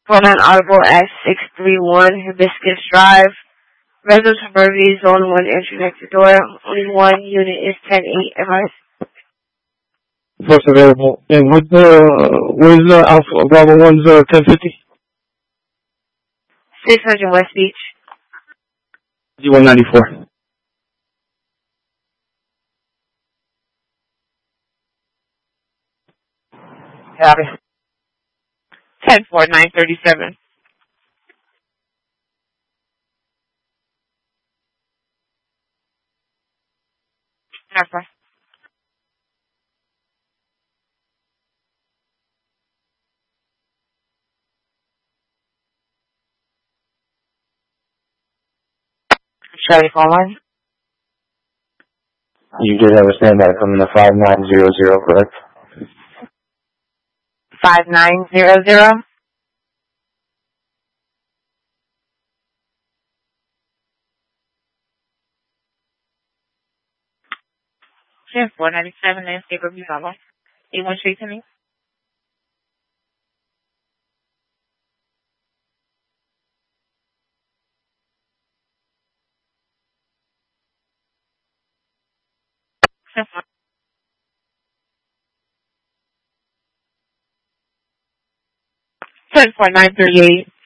Phone on Audible at 631 Hibiscus Drive. Residents of Burnaby, Zone 1, entry next door. Only one unit is 10-8 advice. First available. And where's the Alpha Bravo 1's 1050? 600 West Beach. D194. Copy. 10-4-937. Okay. Charlie phone line. You did have a standby coming to 5900, correct? 5900. Sure, 497 Landscape Review Novel. 81 Street to me. Sure. 10-4-938.